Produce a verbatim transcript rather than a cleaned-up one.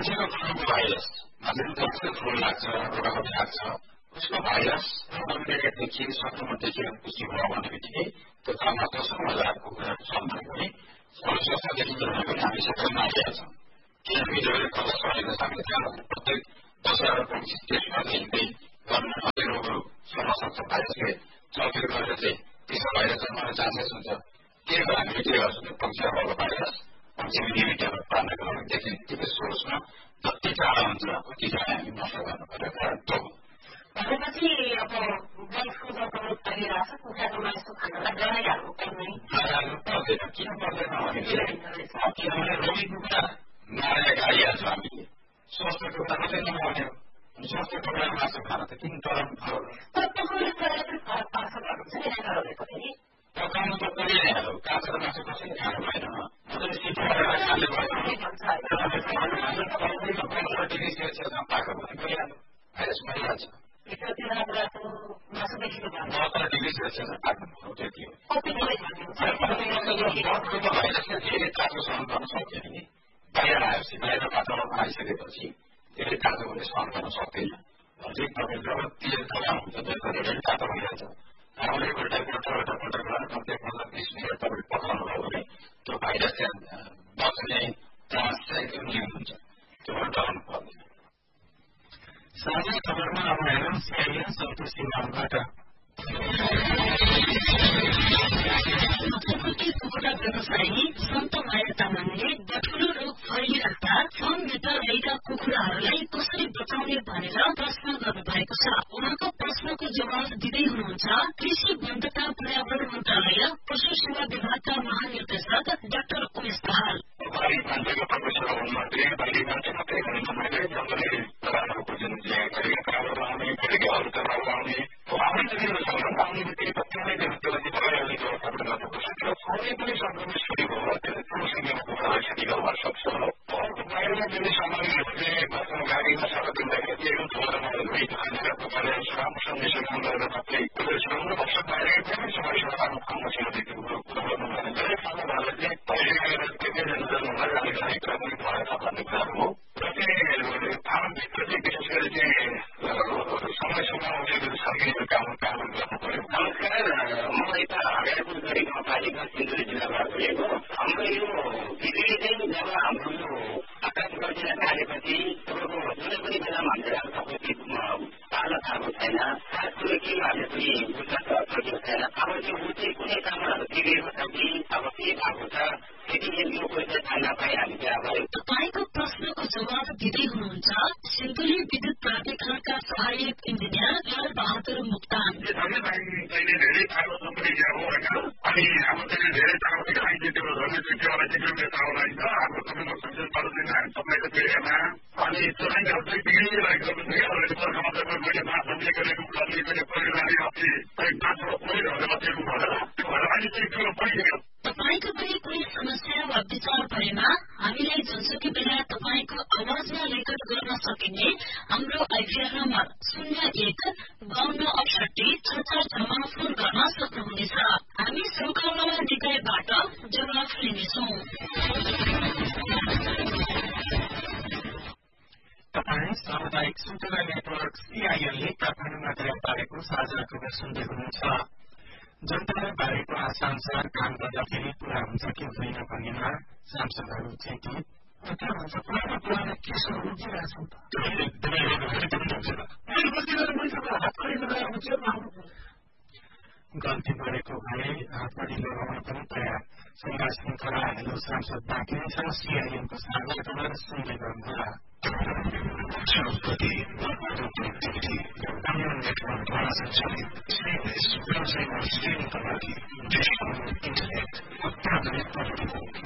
मान्छेको फ्लूको भाइरस मान्छेको जस्तो फ्लू लाग्छ रोगखोकी लाग्छ उसको भाइरस देखिए संक्रमण देखिए पुष्टि भयो भन्ने बित्तिकै त्यो काममा दशौं हजार कुकुरहरू छन् भने पनि स्वास्थ्यदेखि जोड्ने पनि हामी सबैमा आइरहेका छौँ के हामीले कला सरेको छ हामीले थाहा प्रत्येक दस हजार पच्चिस टेस्ट गर्दै हिँड्दै गर्न कति रोगहरू सर्न सक्छ भाइरसले चलखेल गरेर चाहिँ त्यसको भाइरस जन्माउने चान्सेस हुन्छ के हो हामीले के गर्छौँ पक्षीहरूको भाइरस पक्षी निमित्तहरू पार्नको लागि देखि त्यो सोर्समा जति टाढा हुन्छ उति चाँडै हामी नष्ट गर्नु पर्यो कारण त्यो भनेपछि अब वयस्को संक्रमण फैलिरहेको छ कुखुराको मासु खानलाई डराइहाल्नु पर्ने डराइहाल्नु पर्दैन किन पर्दैन भने किनभने रोगी कुखुरा मारेर खाइहाल्छौँ हामीले स्वस्थ कुखुरा मात्रै नखाने हो स्वस्थ कुखुरा मासु खान त किन डराउनु पर्यो तर पकाउने प्रयोग फरक पार्छ भन्नुहुन्छ नि डाक्टरहरूले पनि पकाउनु त परिहाल्यो काँचो मासु कसैले खानु भएन मजाले सिकाएर खाले भयो डिग्री सेल्सियसमा पाएको भने परिहाल्यो भाइरस मरिहाल्छ मासु बेसी सत्तर डिग्री सेल्सियसमा पाक्नु पर्यो त्यति हो भाइरसले धेरै तातो सहन गर्न सक्दैन नि बाहिर आएपछि बाहिर वातावरणमा आइसकेपछि धेरै तातो पनि सहन गर्न सक्दैन जब तेल तयार हुन्छ धेरै तातो भइहाल्छ हामीले एउटा एउटा एउटा पटक गरेर कम्ती पन्ध्र बिस मिनट तपाईँले पकाउनु भयो भने त्यो भाइरस चाहिँ बच्ने चान्स चाहिँ एकदम न्यून हुन्छ त्यो डराउनु पर्दैन साझा खबरमा अब हेरौँ सिआइएन सन्तोषी नामबाट मध्यवर्ती कुखुरा व्यवसायी सन्त माया तामाङले बठुलो रोग फैलिराख्दा फार्मभित्र रहेका कुखुराहरूलाई कसरी बचाउने भनेर प्रश्न गर्नु भएको छ उहाँको प्रश्नको जवाब दिँदै हुनुहुन्छ कृषि वन तथा पर्यावरण मन्त्रालय पशु सेवा विभागका महानिर्देशक डाक्टर उमेश दाहाल तपाईँको प्रश्नको जवाब दिँदै हुनुहुन्छ सिन्धुली विद्युत प्राधिकरणका सहायक इन्जिनियर लाल बहादुर मुक्तान तपाईँको पनि कुनै समस्या वा विचार भएमा हामीलाई जुनसुकै बेला तपाईँको आवाजमा रेकर्ड गर्न सकिने हाम्रो आइभीआर नम्बर शून्य एक बाहन्न अठसठी छ चार छमा फोन गर्न सक्नुहुनेछ हामी श्रृंखला निकायबाट जवाफ लिनेछौँ तपाईँ सामुदायिक सूचना नेटवर्क सीआईएनले काठमाडौँमा तयार पारेको साझा खबर सुन्दै हुनुहुन्छ जनतालाई बारेको आशा अनुसार काम गर्दाखेरि पूरा हुन्छ कि हुँदैन भन्नेमा सांसदहरू चाहिँ के हुन्छ पुरानो पुरानो केसहरू गल्ती गरेको भए हातबडी लगाउन पनि तयार संवाद श्रृंखला हेलो सांसद बाँकी नै छ सीआईएनको साझा खबर सुन्दै गर्नुहोला नेटवर्कद्वारा सञ्चालित व्यवसायमा श्रेणीका लागि इन्टरनेट उत्पादन